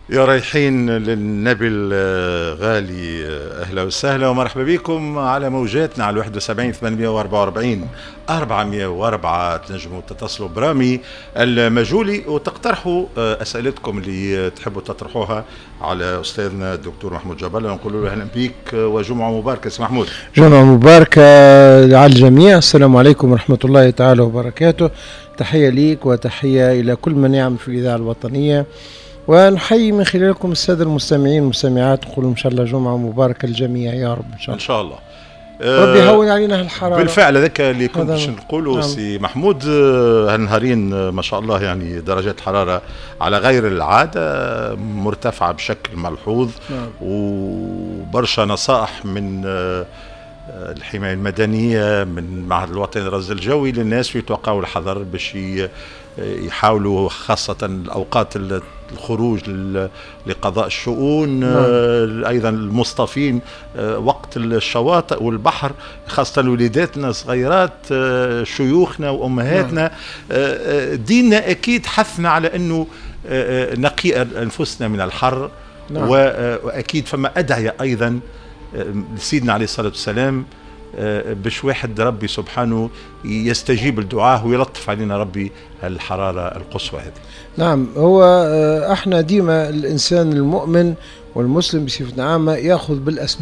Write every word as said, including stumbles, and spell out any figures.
يا رايحين للنبي الغالي، اهلا وسهلا ومرحبا بكم على موجاتنا على واحد وسبعين ثمانمئة وأربعة وأربعين أربعمئة وأربعة. تنجموا تتصلوا برامي المجولي وتقترحوا اسئلتكم اللي تحبوا تطرحوها على استاذنا الدكتور محمود جبل، ونقول له اهلا بك وجمعه مباركه سي محمود. جمعه مباركه على الجميع. السلام عليكم ورحمه الله تعالى وبركاته. تحيه ليك وتحيه الى كل من يعمل في الاذاعه الوطنيه، ونحيي من خلالكم الساده المستمعين والمستمعات، نقول ان شاء الله جمعه مباركه للجميع يا رب ان شاء الله. ان شاء الله. ربي يهون علينا الحراره. بالفعل هذاك اللي كنت باش نقوله سي محمود، هالنهارين ما شاء الله يعني درجات حراره على غير العاده مرتفعه بشكل ملحوظ. نعم. وبرشا نصائح من الحمايه المدنيه من معهد الوطني للرصد الجوي للناس يتوقعوا الحذر باش يحاولوا خاصه الاوقات الخروج لقضاء الشؤون. نعم. ايضا المصطفين وقت الشواطئ والبحر، خاصه وليداتنا صغيرات شيوخنا وامهاتنا. نعم. ديننا اكيد حثنا على انه نقي انفسنا من الحر. نعم. واكيد فما ادعيه ايضا لسيدنا عليه الصلاه والسلام باش واحد ربي سبحانه يستجيب الدعاء ويلطف علينا ربي الحراره القصوى هذه. نعم، هو احنا ديما الانسان المؤمن والمسلم بصفه عامه ياخذ بالاسباب